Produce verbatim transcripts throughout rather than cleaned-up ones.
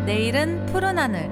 내일은 푸른 하늘.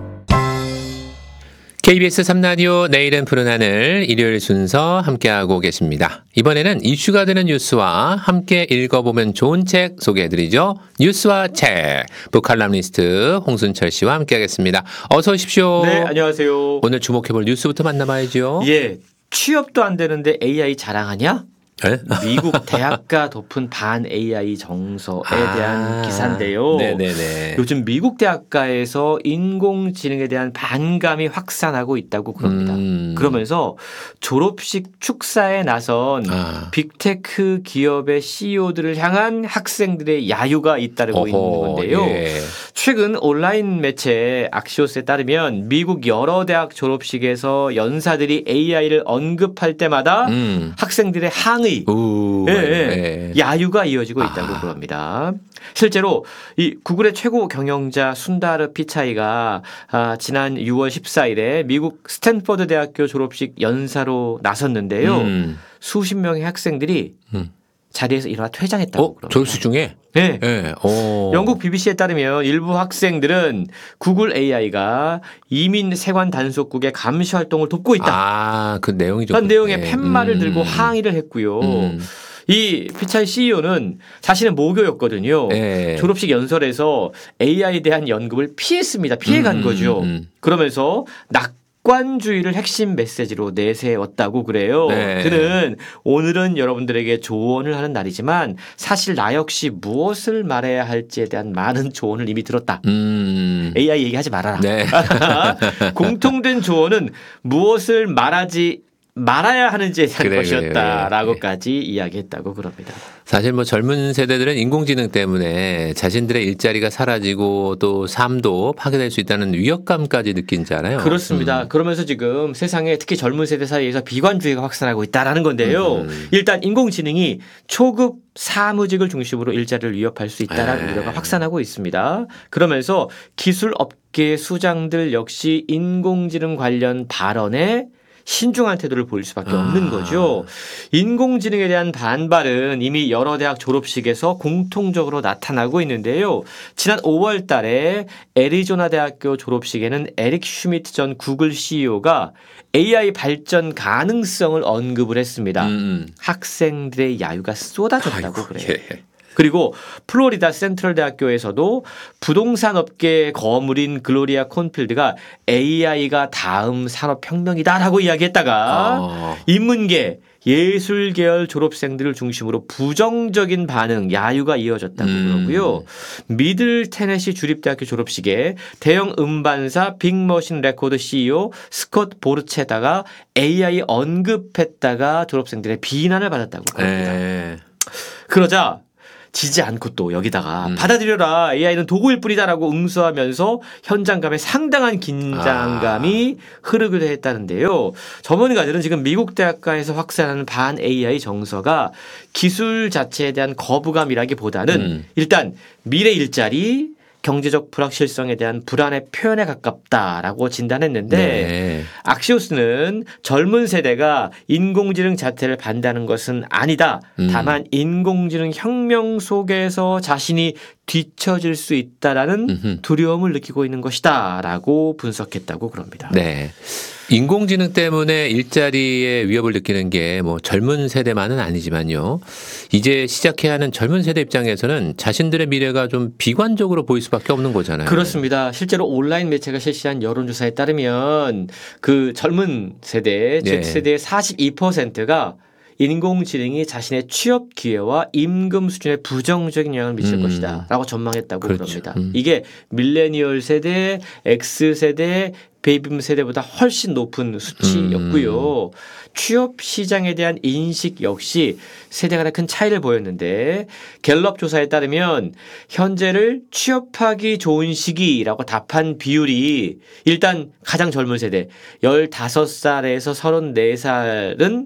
케이비에스 삼 라디오 내일은 푸른 하늘 일요일 순서 함께하고 계십니다. 이번에는 이슈가 되는 뉴스와 함께 읽어보면 좋은 책 소개해드리죠. 뉴스와 책 북칼럼니스트 홍순철 씨와 함께하겠습니다. 어서 오십시오. 네, 안녕하세요. 오늘 주목해볼 뉴스부터 만나봐야죠. 예, 취업도 안 되는데 에이아이 자랑하냐? 네? 미국 대학가 덮은 반 에이아이 정서에 대한 아, 기사인데요. 네네네. 요즘 미국 대학가에서 인공지능에 대한 반감이 확산하고 있다고 그럽니다. 음. 그러면서 졸업식 축사에 나선 아. 빅테크 기업의 씨이오들을 향한 학생들의 야유가 잇따르고 있는 어허, 건데요. 예. 최근 온라인 매체 악시오스에 따르면 미국 여러 대학 졸업식에서 연사들이 에이아이를 언급할 때마다 음. 학생들의 항의 우, 예, 예. 예. 야유가 이어지고 있다고 아. 그럽니다. 실제로 이 구글의 최고 경영자 순다르 피차이가 아, 지난 유월 십사일에 미국 스탠퍼드 대학교 졸업식 연사로 나섰는데요. 음. 수십 명의 학생들이 음. 자리에서 일어나 퇴장했다고 어? 그럽니다. 졸업식 중에? 네. 예. 오. 영국 비비씨에 따르면 일부 학생들은 구글 에이아이가 이민 세관 단속국의 감시 활동을 돕고 있다. 아, 그 내용이 좀. 그런 내용의 예. 팻말을 음. 들고 항의를 했고요. 음. 이 피차이 씨이오는 자신은 모교였거든요. 예. 졸업식 연설에서 에이아이에 대한 연급을 피했습니다. 피해간 음, 거죠. 음. 그러면서 낙관주의를 핵심 메시지로 내세웠다고 그래요. 네. 그는 오늘은 여러분들에게 조언을 하는 날이지만 사실 나 역시 무엇을 말해야 할지에 대한 많은 조언을 이미 들었다. 음. 에이아이 얘기하지 말아라. 네. 공통된 조언은 무엇을 말하지 말아야 하는지에 대한 그래, 것이었다라고까지 이야기했다고 그럽니다. 사실 뭐 젊은 세대들은 인공지능 때문에 자신들의 일자리가 사라지고 또 삶도 파괴될 수 있다는 위협감까지 느낀잖아요. 그렇습니다. 음. 그러면서 지금 세상에 특히 젊은 세대 사이에서 비관주의가 확산하고 있다라는 건데요. 음. 일단 인공지능이 초급 사무직을 중심으로 일자리를 위협할 수 있다는 에이. 우려가 확산하고 있습니다. 그러면서 기술 업계 수장들 역시 인공지능 관련 발언에 신중한 태도를 보일 수밖에 없는 아. 거죠. 인공지능에 대한 반발은 이미 여러 대학 졸업식에서 공통적으로 나타나고 있는데요. 지난 오월 달에 애리조나 대학교 졸업식에는 에릭 슈미트 전 구글 씨이오가 에이아이 발전 가능성을 언급을 했습니다. 음. 학생들의 야유가 쏟아졌다고 아이고, 그래요. 예. 그리고 플로리다 센트럴 대학교에서도 부동산 업계의 거물인 글로리아 콘필드가 에이아이가 다음 산업혁명이다라고 이야기했다가 어. 인문계 예술 계열 졸업생들을 중심으로 부정적인 반응, 야유가 이어졌다고 음. 그러고요. 미들 테네시 주립대학교 졸업식에 대형 음반사 빅머신 레코드 씨이오 스콧 보르체다가 에이아이 언급했다가 졸업생들의 비난을 받았다고 그럽니다. 예. 그러자 지지 않고 또 여기다가 음. 받아들여라 에이아이는 도구일 뿐이다라고 응수하면서 현장감에 상당한 긴장감이 아. 흐르기도 했다는데요. 전문가들은 지금 미국 대학가에서 확산하는 반 에이아이 정서가 기술 자체에 대한 거부감이라기보다는 음. 일단 미래 일자리 경제적 불확실성에 대한 불안의 표현에 가깝다라고 진단했는데 네. 악시오스는 젊은 세대가 인공지능 자체를 반대하는 것은 아니다. 음. 다만 인공지능 혁명 속에서 자신이 뒤처질 수 있다라는 음흠. 두려움을 느끼고 있는 것이다라고 분석했다고 그럽니다. 네. 인공지능 때문에 일자리에 위협을 느끼는 게 뭐 젊은 세대만은 아니지만요. 이제 시작해야 하는 젊은 세대 입장에서는 자신들의 미래가 좀 비관적으로 보일 수밖에 없는 거잖아요. 그렇습니다. 실제로 온라인 매체가 실시한 여론조사에 따르면 그 젊은 세대, 네. Z세대의 사십이 퍼센트가 인공지능이 자신의 취업 기회와 임금 수준에 부정적인 영향을 미칠 음. 것이다 라고 전망했다고 그렇죠. 그럽니다. 음. 이게 밀레니얼 세대, X세대, 베이비붐 세대보다 훨씬 높은 수치였고요. 음. 취업 시장에 대한 인식 역시 세대 간의 큰 차이를 보였는데 갤럽 조사에 따르면 현재를 취업하기 좋은 시기라고 답한 비율이 일단 가장 젊은 세대 열다섯 살에서 서른네 살은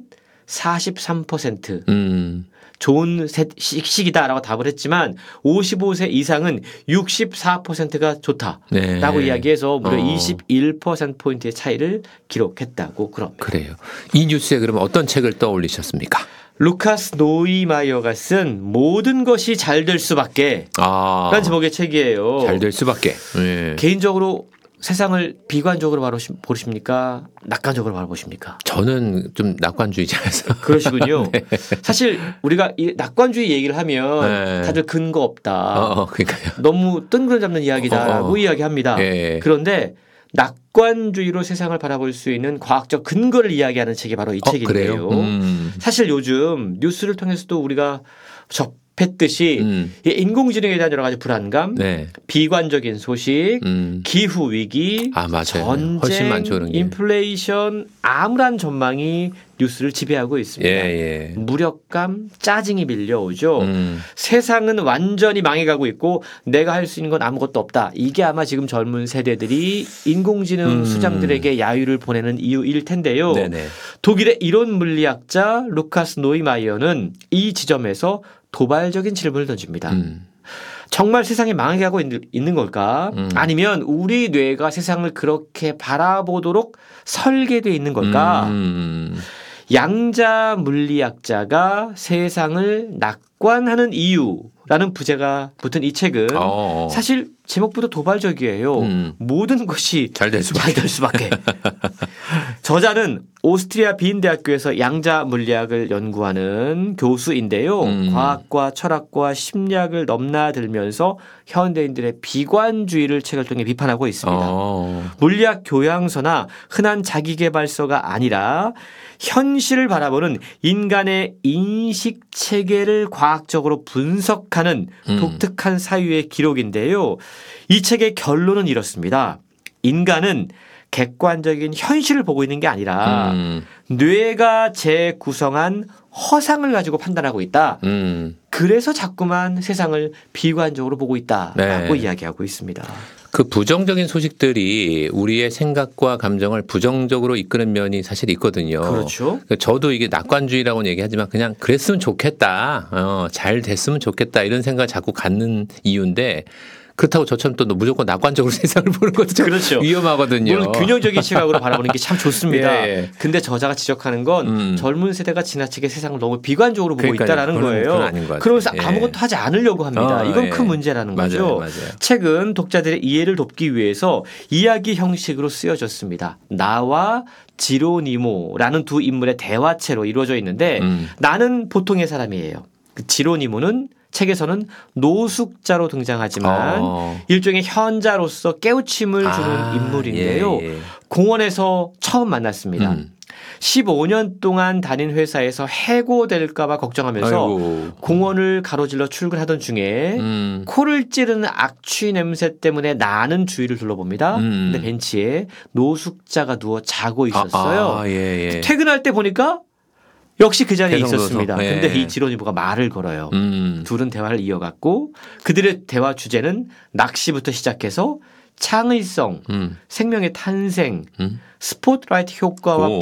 사십삼 퍼센트 음. 좋은 세- 시- 시기다라고 답을 했지만 오십오 세 이상은 육십사 퍼센트가 좋다라고 네. 이야기해서 무려 어. 이십일 퍼센트포인트의 차이를 기록했다고 그럽니다. 그래요. 이 뉴스에 그러면 어떤 책을 떠올리셨습니까? 루카스 노이마이어가 쓴 모든 것이 잘 될 수밖에 아, 라는 제목의 책이에요. 잘 될 수밖에. 예. 개인적으로 세상을 비관적으로 바라보십니까? 낙관적으로 바라보십니까? 저는 좀 낙관주의자라서. 그러시군요. 네. 사실 우리가 이 낙관주의 얘기를 하면 네. 다들 근거 없다. 어, 어, 그러니까요. 너무 뜬구름 잡는 이야기다라고 어, 어. 이야기합니다. 예. 그런데 낙관주의로 세상을 바라볼 수 있는 과학적 근거를 이야기하는 책이 바로 이 어, 책인데요. 그래요? 음. 사실 요즘 뉴스를 통해서도 우리가 접했듯이 음. 이 인공지능에 대한 여러 가지 불안감, 네. 비관적인 소식, 음. 기후 위기, 아, 맞아요. 전쟁, 훨씬 많죠, 그런 게. 인플레이션, 암울한 전망이 뉴스를 지배하고 있습니다. 예, 예. 무력감, 짜증이 밀려오죠. 음. 세상은 완전히 망해가고 있고 내가 할 수 있는 건 아무것도 없다. 이게 아마 지금 젊은 세대들이 인공지능 음. 수장들에게 야유를 보내는 이유일 텐데요. 네네. 독일의 이론 물리학자 루카스 노이마이어는 이 지점에서 도발적인 질문을 던집니다. 음. 정말 세상이 망해가고 있- 있는 걸까? 음. 아니면 우리 뇌가 세상을 그렇게 바라보도록 설계되어 있는 걸까? 음. 양자 물리학자가 세상을 낙관하는 이유라는 부제가 붙은 이 책은 어. 사실 제목부터 도발적이에요. 음. 모든 것이 잘 될 수밖에. 잘 될 수밖에. 저자는 오스트리아 빈 대학교에서 양자 물리학을 연구하는 교수인데요. 음. 과학과 철학과 심리학을 넘나들면서 현대인들의 비관주의를 책을 통해 비판하고 있습니다. 어. 물리학 교양서나 흔한 자기계발서가 아니라 현실을 바라보는 인간의 인식 체계를 과학적으로 분석하는 음. 독특한 사유의 기록인데요. 이 책의 결론은 이렇습니다. 인간은 객관적인 현실을 보고 있는 게 아니라 음. 뇌가 재구성한 허상을 가지고 판단하고 있다. 음. 그래서 자꾸만 세상을 비관적으로 보고 있다라고 네. 이야기하고 있습니다. 그 부정적인 소식들이 우리의 생각과 감정을 부정적으로 이끄는 면이 사실 있거든요. 그렇죠. 저도 이게 낙관주의라고는 얘기하지만 그냥 그랬으면 좋겠다. 어, 잘 됐으면 좋겠다. 이런 생각을 자꾸 갖는 이유인데 그렇다고 저처럼 또 무조건 낙관적으로 세상을 보는 것도 좀 그렇죠. 위험하거든요. 물론 균형적인 시각으로 바라보는 게 참 좋습니다. 예, 예. 근데 저자가 지적하는 건 음. 젊은 세대가 지나치게 세상을 너무 비관적으로 보고 그러니까요. 있다라는 그건- 거예요. 그건 아닌 것 같아요. 그러면서 예. 아무것도 하지 않으려고 합니다. 어, 이건 예. 큰 문제라는 맞아요, 거죠. 맞아요. 책은 독자들의 이해를 돕기 위해서 이야기 형식으로 쓰여졌습니다. 나와 지로니모라는 두 인물의 대화체로 이루어져 있는데 음. 나는 보통의 사람이에요. 그 지로니모는 책에서는 노숙자로 등장하지만 어. 일종의 현자로서 깨우침을 주는 아, 인물인데요. 예, 예. 공원에서 처음 만났습니다. 음. 십오 년 동안 다닌 회사에서 해고될까봐 걱정하면서 아이고. 공원을 가로질러 출근하던 중에 음. 코를 찌르는 악취 냄새 때문에 나는 주위를 둘러봅니다. 음. 근데 벤치에 노숙자가 누워 자고 있었어요. 아, 아, 예, 예. 퇴근할 때 보니까 역시 그 자리에 대성도서. 있었습니다. 예. 근데 이 지로니부가 말을 걸어요. 음. 둘은 대화를 이어갔고 그들의 대화 주제는 낚시부터 시작해서 창의성, 음. 생명의 탄생, 음. 스포트라이트 효과와 오.